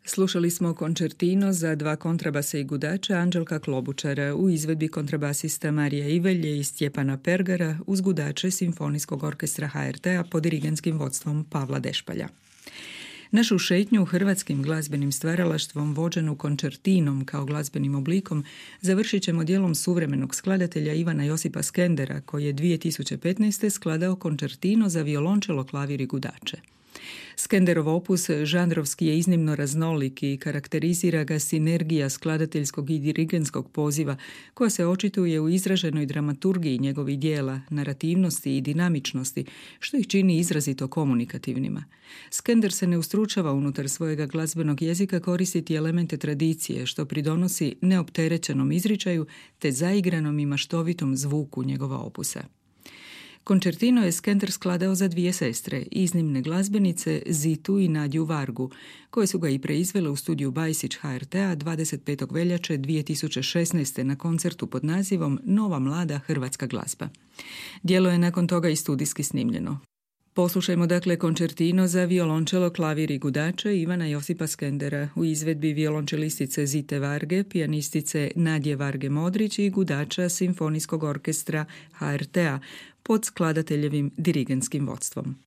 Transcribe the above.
Slušali smo koncertino za dva kontrabasa i gudača Anđelka Klobučara u izvedbi kontrabasista Marija Ivelje i Stjepana Pergara uz gudače Simfonijskog orkestra HRT-a pod dirigentskim vodstvom Pavla Dešpalja. Našu šetnju hrvatskim glazbenim stvaralaštvom vođenu koncertinom kao glazbenim oblikom završit ćemo dijelom suvremenog skladatelja Ivana Josipa Skendera koji je 2015. skladao koncertino za violončelo, klavir i gudače. Skenderov opus žanrovski je iznimno raznolik i karakterizira ga sinergija skladateljskog i dirigentskog poziva koja se očituje u izraženoj dramaturgiji njegovih dijela, narativnosti i dinamičnosti, što ih čini izrazito komunikativnima. Skender se ne ustručava unutar svojega glazbenog jezika koristiti elemente tradicije, što pridonosi neopterećenom izričaju te zaigranom i maštovitom zvuku njegova opusa. Koncertino je Skender skladao za dvije sestre, iznimne glazbenice Zitu i Nadju Vargu, koje su ga i preizvele u studiju Bajsić HRT-a 25. veljače 2016. na koncertu pod nazivom Nova mlada hrvatska glazba. Djelo je nakon toga i studijski snimljeno. Poslušajmo dakle koncertino za violončelo, klavir i gudače Ivana Josipa Skendera u izvedbi violončelistice Zite Varge, pijanistice Nadje Varge Modrić i gudača Simfonijskog orkestra HRT-a pod skladateljevim dirigentskim vodstvom.